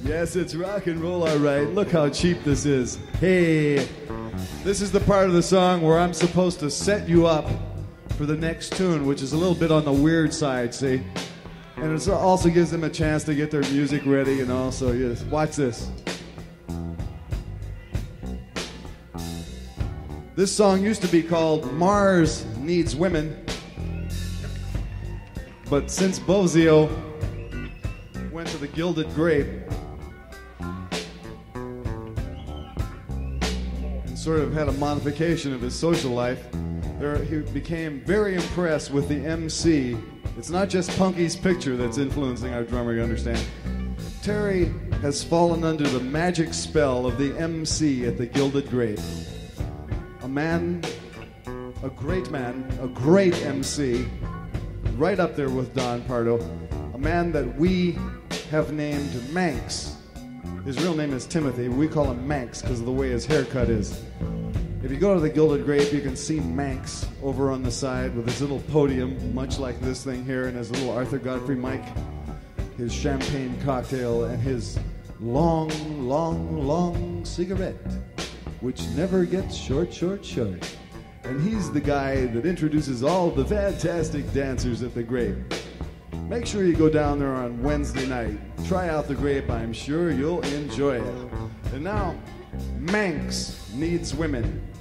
Yes, it's rock and roll, all right. Look how cheap this is. Hey, this is the part of the song where I'm supposed to set you up for the next tune, which is a little bit on the weird side, see? And it also gives them a chance to get their music ready, and also, yes, watch this. This song used to be called Mars Needs Women, but since Bozio went to the Gilded Grape and sort of had a modification of his social life, he became very impressed with the MC. It's not just Punky's picture that's influencing our drummer, you understand. Terry has fallen under the magic spell of the MC at the Gilded Grape. A man, a great MC, right up there with Don Pardo, a man that we have named Manx. His real name is Timothy, but we call him Manx because of the way his haircut is. If you go to the Gilded Grape, you can see Manx over on the side with his little podium, much like this thing here, and his little Arthur Godfrey mic, his champagne cocktail, and his long, long, long cigarette, which never gets short. And he's the guy that introduces all the fantastic dancers at the Grape. Make sure you go down there on Wednesday night. Try out the Grape. I'm sure you'll enjoy it. And now, Manx Needs Women.